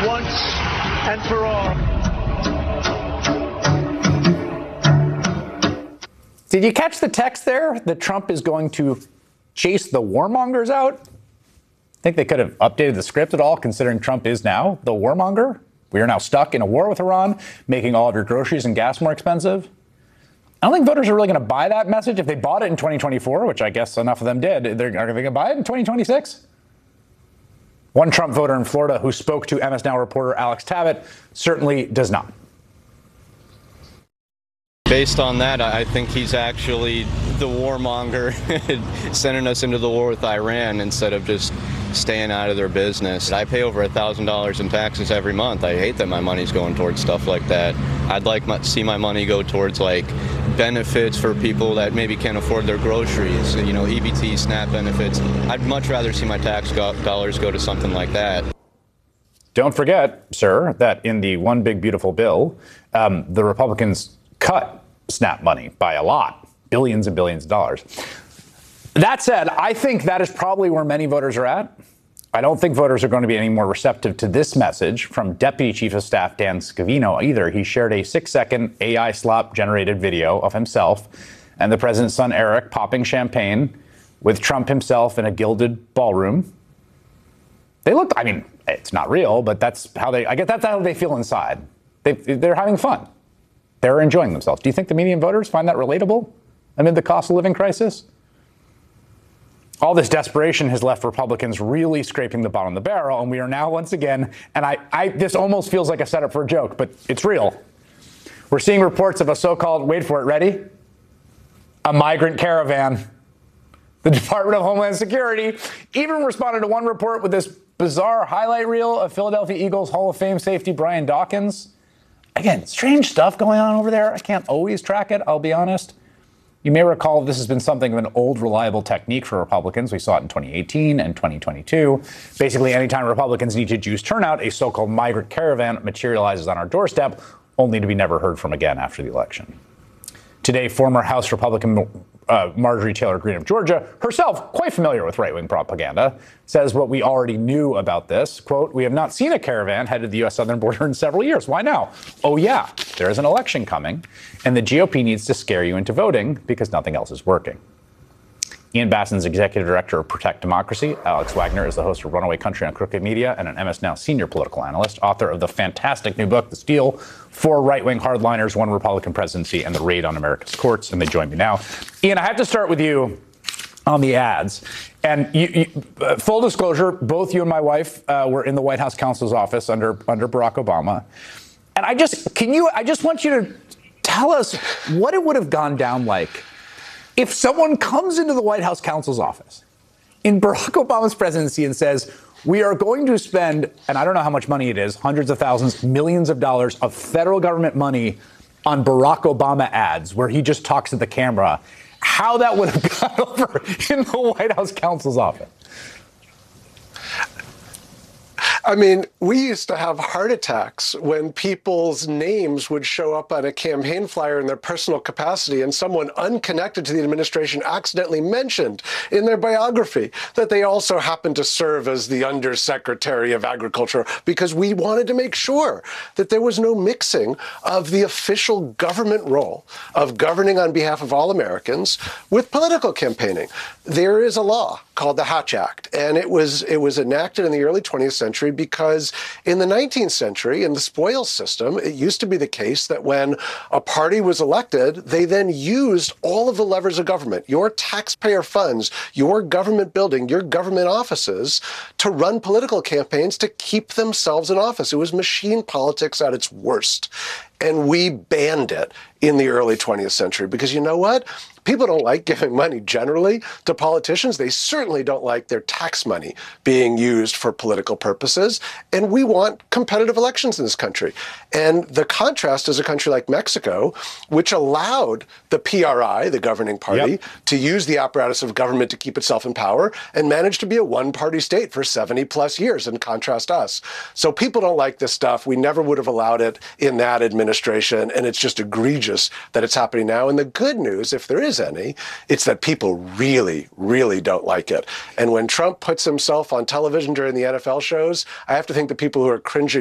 once and for all. Did you catch the text there that Trump is going to chase the warmongers out? Think they could have updated the script at all, considering Trump is now the warmonger? We are now stuck in a war with Iran, making all of your groceries and gas more expensive. I don't think voters are really going to buy that message. If they bought it in 2024, which I guess enough of them did, are they going to buy it in 2026? One Trump voter in Florida who spoke to MS Now reporter Alex Tabbitt certainly does not. Based on that, I think he's actually the warmonger, sending us into the war with Iran instead of just staying out of their business. I pay over $1,000 in taxes every month. I hate that my money's going towards stuff like that. I'd like to see my money go towards like benefits for people that maybe can't afford their groceries, you know, EBT, SNAP benefits. I'd much rather see my tax dollars go to something like that. Don't forget, sir, that in the one big beautiful bill, the Republicans cut SNAP money by a lot, billions and billions of dollars. That said, I think that is probably where many voters are at. I don't think voters are going to be any more receptive to this message from Deputy Chief of Staff Dan Scavino either. He shared a 6-second AI slop-generated video of himself and the president's son Eric popping champagne with Trump himself in a gilded ballroom. They looked, I mean, it's not real, but that's how they, I guess that's how they feel inside. They're having fun. They're enjoying themselves. Do you think the median voters find that relatable amid the cost of living crisis? All this desperation has left Republicans really scraping the bottom of the barrel, and we are now once again, and this almost feels like a setup for a joke, but it's real. We're seeing reports of a so-called, wait for it, ready? A migrant caravan. The Department of Homeland Security even responded to one report with this bizarre highlight reel of Philadelphia Eagles Hall of Fame safety Brian Dawkins. Again, strange stuff going on over there. I can't always track it, I'll be honest. You may recall this has been something of an old, reliable technique for Republicans. We saw it in 2018 and 2022. Basically, anytime Republicans need to juice turnout, a so-called migrant caravan materializes on our doorstep, only to be never heard from again after the election. Today, former House Republican Marjorie Taylor Greene of Georgia, herself quite familiar with right-wing propaganda, says what we already knew about this. Quote, "We have not seen a caravan headed to the U.S. southern border in several years. Why now? Oh, yeah, there is an election coming, and the GOP needs to scare you into voting because nothing else is working." Ian Basson's executive director of Protect Democracy. Alex Wagner is the host of Runaway Country on Crooked Media and an MS Now senior political analyst, author of the fantastic new book, The Steal, 4 Right-Wing Hardliners, 1 Republican Presidency, and the Raid on America's Courts. And they join me now. Ian, I have to start with you on the ads. And full disclosure, both you and my wife were in the White House counsel's office under Barack Obama. And I just want you to tell us what it would have gone down like if someone comes into the White House counsel's office in Barack Obama's presidency and says, we are going to spend, and I don't know how much money it is, hundreds of thousands, millions of dollars of federal government money on Barack Obama ads where he just talks to the camera, how that would have gone over in the White House counsel's office. I mean, we used to have heart attacks when people's names would show up on a campaign flyer in their personal capacity and someone unconnected to the administration accidentally mentioned in their biography that they also happened to serve as the Undersecretary of Agriculture, because we wanted to make sure that there was no mixing of the official government role of governing on behalf of all Americans with political campaigning. There is a law called the Hatch Act, and it was enacted in the early 20th century because in the 19th century, in the spoils system, it used to be the case that when a party was elected, they then used all of the levers of government, your taxpayer funds, your government building, your government offices, to run political campaigns to keep themselves in office. It was machine politics at its worst. And we banned it in the early 20th century because you know what? People don't like giving money generally to politicians. They certainly don't like their tax money being used for political purposes. And we want competitive elections in this country. And the contrast is a country like Mexico, which allowed the PRI, the governing party, to use the apparatus of government to keep itself in power and managed to be a one-party state for 70 plus years, in contrast to us. So people don't like this stuff. We never would have allowed it in that administration. And it's just egregious that it's happening now. And the good news, if there is any, it's that people really, really don't like it. And when Trump puts himself on television during the NFL shows, I have to think the people who are cringing